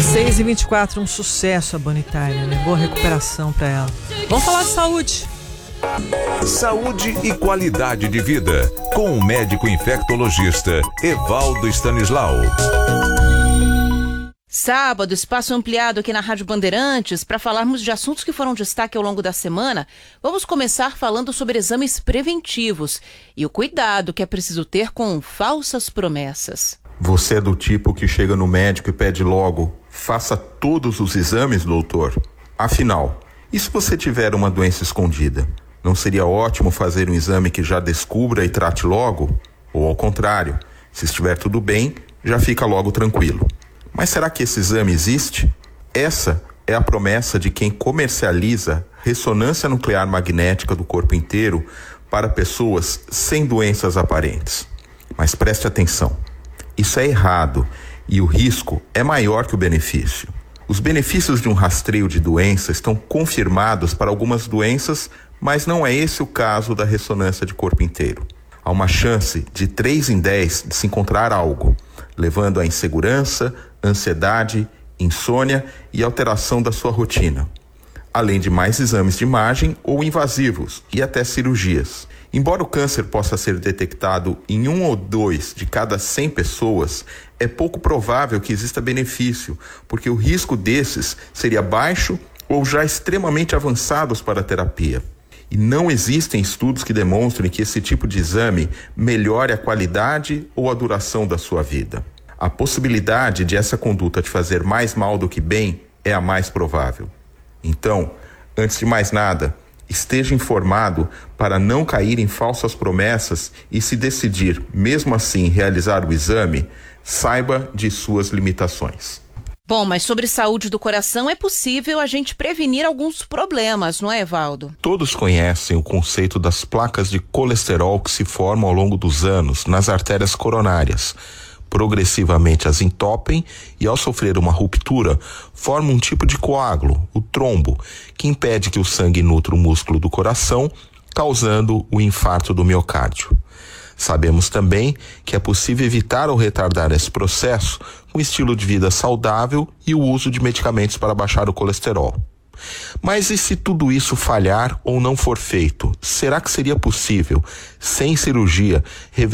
6h24, um sucesso a Bonnie Tyler, né? Boa recuperação para ela. Vamos falar de saúde. Saúde e qualidade de vida, com o médico infectologista Evaldo Stanislau. Sábado, espaço ampliado aqui na Rádio Bandeirantes para falarmos de assuntos que foram destaque ao longo da semana. Vamos começar falando sobre exames preventivos e o cuidado que é preciso ter com falsas promessas. Você é do tipo que chega no médico e pede logo: faça todos os exames, doutor? Afinal, e se você tiver uma doença escondida? Não seria ótimo fazer um exame que já descubra e trate logo? Ou ao contrário, se estiver tudo bem, já fica logo tranquilo. Mas será que esse exame existe? Essa é a promessa de quem comercializa ressonância nuclear magnética do corpo inteiro para pessoas sem doenças aparentes. Mas preste atenção, isso é errado e o risco é maior que o benefício. Os benefícios de um rastreio de doença estão confirmados para algumas doenças, mas não é esse o caso da ressonância de corpo inteiro. Há uma chance de 3 em 10 de se encontrar algo, levando à insegurança, ansiedade, insônia e alteração da sua rotina, além de mais exames de imagem ou invasivos e até cirurgias. Embora o câncer possa ser detectado em 1 ou 2 de cada 100 pessoas, é pouco provável que exista benefício, porque o risco desses seria baixo ou já extremamente avançados para a terapia. E não existem estudos que demonstrem que esse tipo de exame melhore a qualidade ou a duração da sua vida. A possibilidade de essa conduta te fazer mais mal do que bem é a mais provável. Então, antes de mais nada, esteja informado para não cair em falsas promessas e, se decidir, mesmo assim, realizar o exame, saiba de suas limitações. Bom, mas sobre saúde do coração é possível a gente prevenir alguns problemas, não é, Evaldo? Todos conhecem o conceito das placas de colesterol que se formam ao longo dos anos nas artérias coronárias. Progressivamente as entopem e, ao sofrer uma ruptura, formam um tipo de coágulo, o trombo, que impede que o sangue nutra o músculo do coração, causando o infarto do miocárdio. Sabemos também que é possível evitar ou retardar esse processo com estilo de vida saudável e o uso de medicamentos para baixar o colesterol. Mas e se tudo isso falhar ou não for feito? Será que seria possível, sem cirurgia,